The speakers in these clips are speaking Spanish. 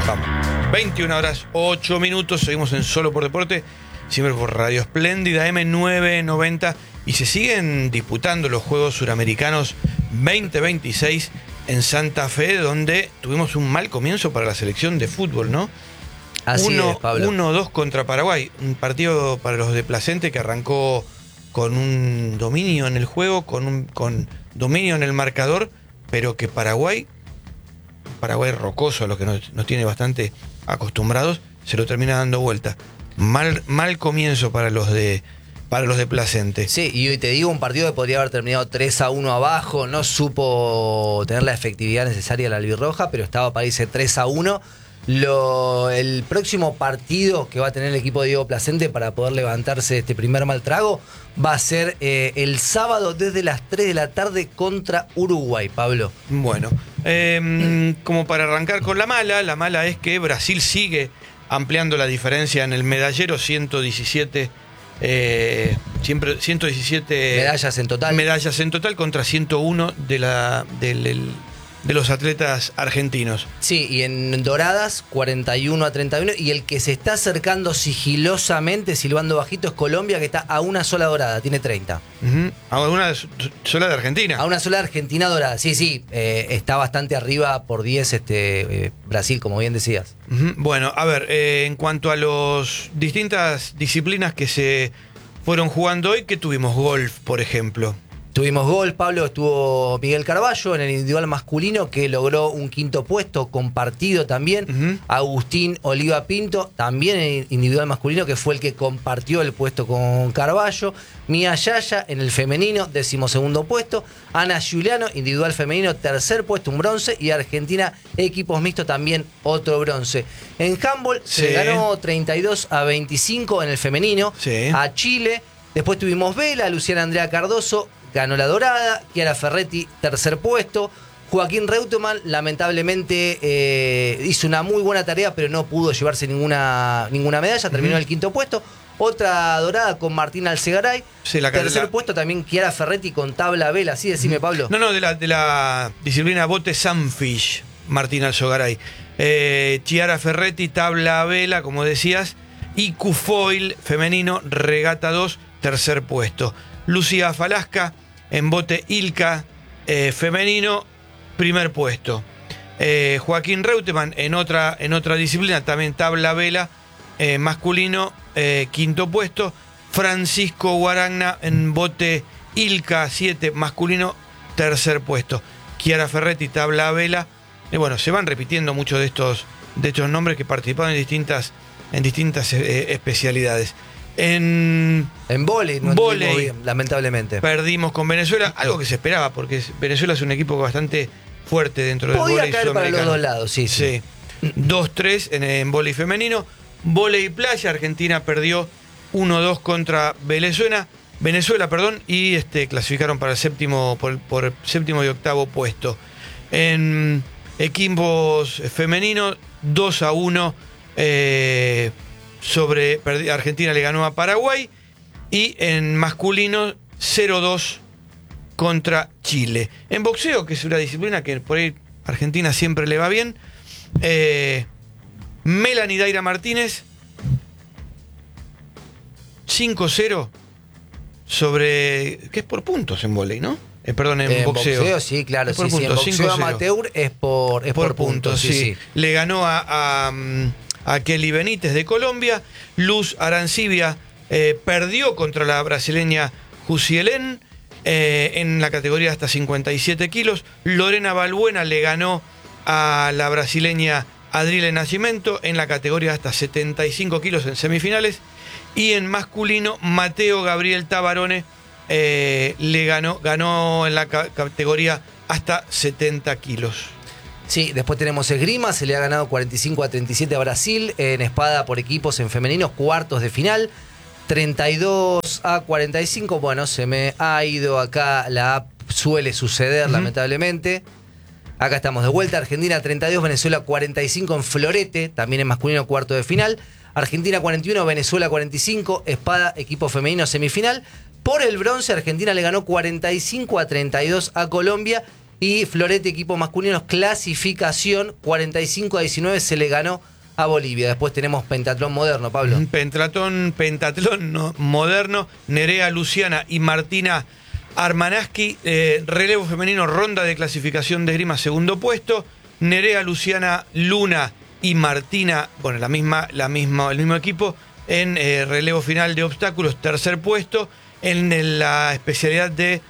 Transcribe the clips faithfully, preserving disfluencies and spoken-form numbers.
Vamos. veintiuna horas, ocho minutos. Seguimos en Solo por Deporte. Siempre por Radio Espléndida, eme novecientos noventa. Y se siguen disputando los Juegos Suramericanos veinte veintiséis en Santa Fe, donde tuvimos un mal comienzo para la selección de fútbol, ¿no? Así uno, es, Pablo. uno dos contra Paraguay. Un partido para los de Placente que arrancó con un dominio en el juego, con, un, con dominio en el marcador, pero que Paraguay, Paraguay rocoso, a lo que nos, nos tiene bastante acostumbrados, se lo termina dando vuelta. Mal, mal comienzo para los de para los de Placente. Sí, y hoy te digo, un partido que podría haber terminado tres a uno abajo, no supo tener la efectividad necesaria la albirroja, pero estaba para irse tres a uno. Lo, el próximo partido que va a tener el equipo de Diego Placente para poder levantarse de este primer mal trago va a ser eh, el sábado desde las tres de la tarde contra Uruguay, Pablo. Bueno, eh, como para arrancar con la mala, la mala es que Brasil sigue ampliando la diferencia en el medallero, ciento diecisiete, eh, siempre ciento diecisiete medallas en total. Medallas en total contra ciento uno de, la, del, el, de los atletas argentinos. Sí, y en doradas, cuarenta y uno a treinta y uno. Y el que se está acercando sigilosamente, silbando bajito, es Colombia, que está a una sola dorada, tiene treinta. Uh-huh. ¿A una sola de Argentina? A una sola de Argentina dorada, sí, sí. Eh, está bastante arriba por diez este, eh, Brasil, como bien decías. Uh-huh. Bueno, a ver, eh, en cuanto a las distintas disciplinas que se fueron jugando hoy, ¿qué tuvimos? Golf, por ejemplo. Tuvimos gol, Pablo, estuvo Miguel Carballo en el individual masculino, que logró un quinto puesto compartido también. Uh-huh. Agustín Oliva Pinto, también en el individual masculino, que fue el que compartió el puesto con Carballo. Mía Yaya en el femenino, decimosegundo puesto. Ana Giuliano, individual femenino, tercer puesto, un bronce. Y Argentina, equipos mixtos, también otro bronce. En handball sí. se ganó treinta y dos a veinticinco en el femenino, sí. a Chile. Después tuvimos vela, Luciana Andrea Cardoso ganó la dorada, Chiara Ferretti, tercer puesto. Joaquín Reutemann, lamentablemente, eh, hizo una muy buena tarea, pero no pudo llevarse ninguna, ninguna medalla, terminó en uh-huh. el quinto puesto. Otra dorada con Martín Alcegaray. Sí, la, tercer la... puesto también Chiara Ferretti con tabla vela. Sí, decime, uh-huh. Pablo. No, no, de la, de la disciplina bote Sunfish, Martín Alcegaray. Eh, Chiara Ferretti, tabla vela, como decías. Y Q-Foil femenino, regata dos, tercer puesto. Lucía Falasca en bote Ilka eh, femenino, primer puesto. Eh, Joaquín Reutemann en otra, en otra disciplina, también tabla vela, eh, masculino, eh, quinto puesto. Francisco Guaragna en bote Ilka siete, masculino, tercer puesto. Chiara Ferretti, tabla vela. Y bueno, se van repitiendo muchos de estos, de estos nombres que participaron en distintas, en distintas eh, especialidades. En, en vóley, no vóley, bien, lamentablemente. Perdimos con Venezuela, algo que se esperaba, porque Venezuela es un equipo bastante fuerte dentro del vóley sudamericano. Podía caer para los dos lados, sí, sí. sí. dos tres en, en vóley femenino. Vóley playa, Argentina perdió uno dos contra Venezuela, Venezuela, perdón, y este, clasificaron para el séptimo, por, por séptimo y octavo puesto. En equipos femeninos, dos a uno. Eh, sobre Argentina le ganó a Paraguay, y en masculino cero dos contra Chile. En boxeo, que es una disciplina que por ahí Argentina siempre le va bien, eh, Melanie Daira Martínez cinco cero sobre, que es por puntos en vóley, ¿no? Eh, perdón, en, en boxeo. boxeo, sí, claro, sí, sí. En boxeo amateur es por, es por, por puntos, puntos, sí, sí. Le ganó a, a a Kelly Benítez de Colombia. Luz Arancibia eh, perdió contra la brasileña Jusielén eh, en la categoría hasta cincuenta y siete kilos. Lorena Balbuena le ganó a la brasileña Adriele Nascimento en la categoría hasta setenta y cinco kilos en semifinales. Y en masculino, Mateo Gabriel Tabarone eh, le ganó, ganó en la ca- categoría hasta setenta kilos. Sí, después tenemos esgrima, se le ha ganado cuarenta y cinco a treinta y siete a Brasil, en espada por equipos en femeninos, cuartos de final, treinta y dos a cuarenta y cinco, bueno, se me ha ido acá, la app suele suceder, uh-huh. lamentablemente. Acá estamos de vuelta, Argentina treinta y dos, Venezuela cuarenta y cinco en florete, también en masculino, cuarto de final. Argentina cuarenta y uno, Venezuela cuarenta y cinco, espada, equipo femenino, semifinal. Por el bronce, Argentina le ganó cuarenta y cinco a treinta y dos a Colombia. Y Florete, equipo masculino, clasificación cuarenta y cinco a diecinueve, se le ganó a Bolivia. Después tenemos pentatlón moderno, Pablo. Un pentatlón, pentatlón no, moderno, Nerea Luciana y Martina Armanaski, eh, relevo femenino, ronda de clasificación de esgrima, segundo puesto. Nerea Luciana Luna y Martina, bueno, la misma, la misma, el mismo equipo, en eh, relevo final de obstáculos, tercer puesto. En, en la especialidad de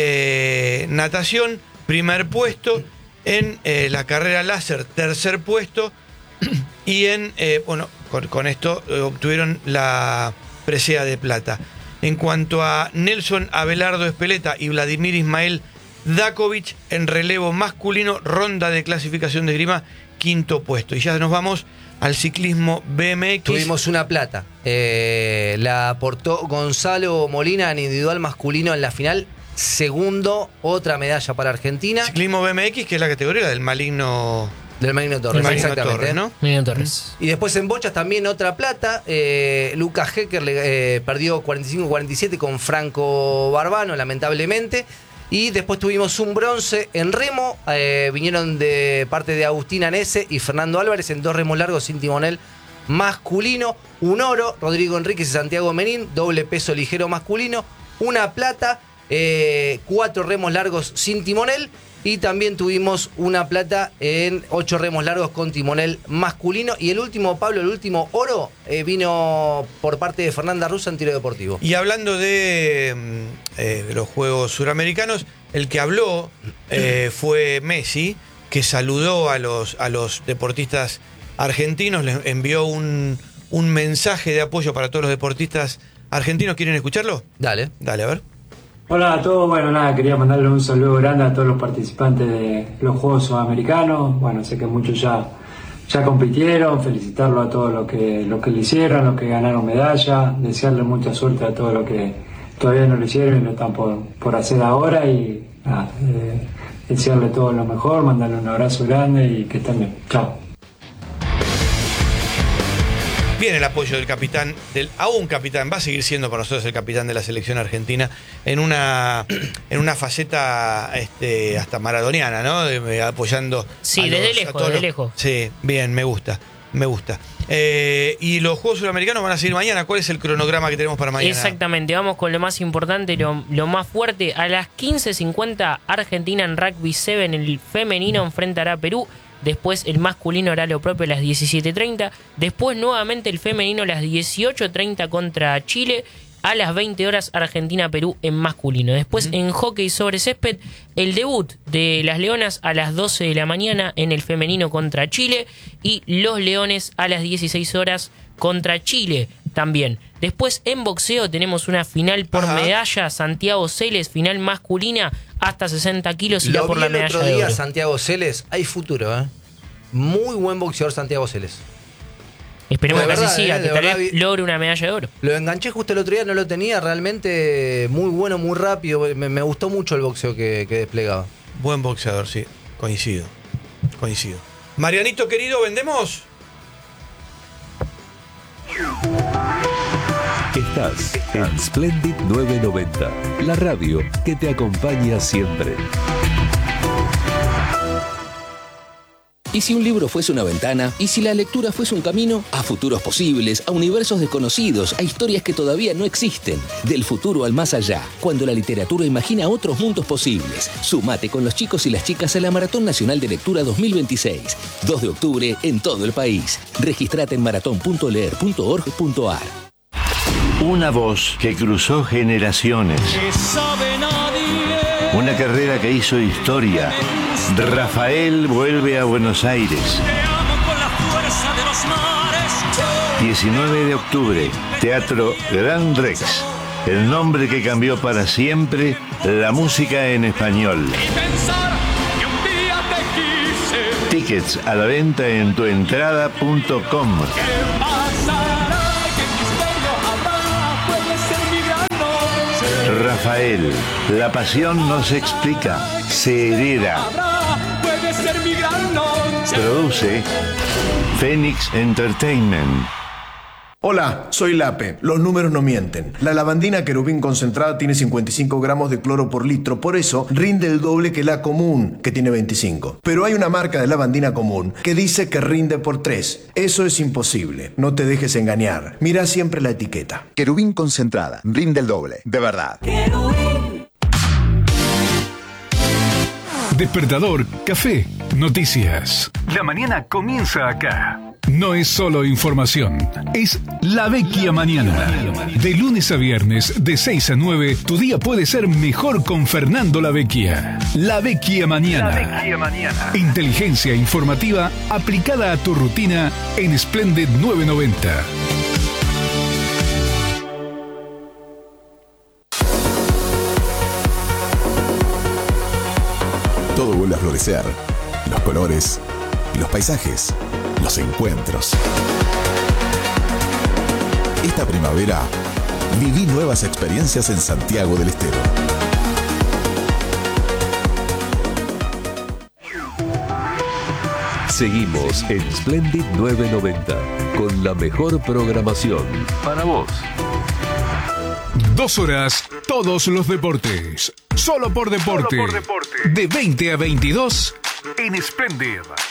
eh, natación, primer puesto. En eh, la carrera láser, tercer puesto. Y en, eh, bueno, con, con esto eh, obtuvieron la presea de plata. En cuanto a Nelson Abelardo Espeleta y Vladimir Ismael Dakovic, en relevo masculino, ronda de clasificación de esgrima, quinto puesto. Y ya nos vamos al ciclismo B M X. Tuvimos una plata. Eh, la aportó Gonzalo Molina en individual masculino en la final. Segundo, otra medalla para Argentina. Ciclismo B M X, que es la categoría del maligno... Del Maligno Torres, Maligno exactamente. Torres, ¿no? Maligno Torres. Y después en bochas también otra plata. Eh, Lucas Hecker le, eh, perdió cuarenta y cinco a cuarenta y siete con Franco Barbano, lamentablemente. Y después tuvimos un bronce en remo. Eh, vinieron de parte de Agustín Anese y Fernando Álvarez en dos remos largos sin timonel masculino. Un oro, Rodrigo Enríquez y Santiago Menín, doble peso ligero masculino. Una plata, eh, cuatro remos largos sin timonel. Y también tuvimos una plata en ocho remos largos con timonel masculino. Y el último, Pablo, el último oro eh, vino por parte de Fernanda Russa en tiro deportivo. Y hablando de, eh, de los Juegos Suramericanos, el que habló eh, fue Messi, que saludó a los, a los deportistas argentinos, les envió un, un mensaje de apoyo para todos los deportistas argentinos. ¿Quieren escucharlo? Dale. Dale, a ver. Hola a todos, bueno nada, quería mandarle un saludo grande a todos los participantes de los Juegos Sudamericanos. Bueno, sé que muchos ya, ya compitieron, felicitarlos a todos los que, los que lo hicieron, los que ganaron medalla, desearle mucha suerte a todos los que todavía no lo hicieron y lo están por, por hacer ahora y nada, eh, desearle todo lo mejor, mandarle un abrazo grande y que estén bien. Chao. Bien el apoyo del capitán, del aún capitán, va a seguir siendo para nosotros el capitán de la selección argentina en una en una faceta este, hasta maradoniana, ¿no? De, apoyando. Sí, a desde los, lejos, a todos desde los, lejos. Sí, bien, me gusta, me gusta. Eh, y los Juegos Sudamericanos van a seguir mañana. ¿Cuál es el cronograma que tenemos para mañana? Exactamente, vamos con lo más importante, lo, lo más fuerte. A las quince cincuenta, Argentina en Rugby siete, el femenino enfrentará a Perú. Después el masculino hará lo propio a las diecisiete treinta. Después nuevamente el femenino a las dieciocho treinta contra Chile. A las veinte horas Argentina-Perú en masculino. Después uh-huh. en hockey sobre césped, el debut de las Leonas a las doce de la mañana en el femenino contra Chile. Y los Leones a las dieciséis horas contra Chile también. Después en boxeo tenemos una final por Ajá. medalla. Santiago Celes, final masculina hasta sesenta kilos y Lo ya por vi la el medalla otro de día, oro. Santiago Celes, hay futuro, ¿eh? Muy buen boxeador Santiago Celes. Esperemos de que verdad, así siga, eh, que de tal verdad vez vi- logre una medalla de oro. Lo enganché justo el otro día, no lo tenía, realmente muy bueno, muy rápido. Me, me gustó mucho el boxeo que, que desplegaba. Buen boxeador, sí, coincido, coincido. Marianito querido, ¿vendemos? Estás en Splendid nueve noventa, la radio que te acompaña siempre. ¿Y si un libro fuese una ventana? ¿Y si la lectura fuese un camino? A futuros posibles, a universos desconocidos, a historias que todavía no existen. Del futuro al más allá, cuando la literatura imagina otros mundos posibles. Sumate con los chicos y las chicas a la Maratón Nacional de Lectura dos mil veintiséis. dos de octubre en todo el país. Registrate en maratón punto leer punto org punto ar. Una voz que cruzó generaciones. Una carrera que hizo historia. Rafael vuelve a Buenos Aires. diecinueve de octubre, Teatro Gran Rex. El nombre que cambió para siempre la música en español. Tickets a la venta en tuentrada punto com. Rafael, la pasión no se explica, se hereda. Produce Phoenix Entertainment. Hola, soy Lape. Los números no mienten. La lavandina querubín concentrada tiene cincuenta y cinco gramos de cloro por litro, por eso rinde el doble que la común, que tiene veinticinco. Pero hay una marca de lavandina común que dice que rinde por tres. Eso es imposible. No te dejes engañar. Mira siempre la etiqueta. Querubín concentrada. Rinde el doble. De verdad. Despertador, café, noticias. La mañana comienza acá. No es solo información, es La Vecchia Mañana. De lunes a viernes, de seis a nueve, tu día puede ser mejor con Fernando La Vecchia. La Vecchia Mañana. La Vecchia Mañana. Inteligencia informativa aplicada a tu rutina en Splendid novecientos noventa. Todo vuelve a florecer. Los colores, los paisajes, los encuentros. Esta primavera, viví nuevas experiencias en Santiago del Estero. Seguimos en Splendid novecientos noventa con la mejor programación para vos. Dos horas, todos los deportes. Solo por deporte. Solo por deporte. De veinte a veintidós en Splendid.